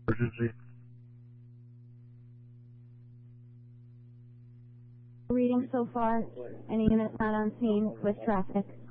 emergency. Reading so far, any units not on scene with traffic.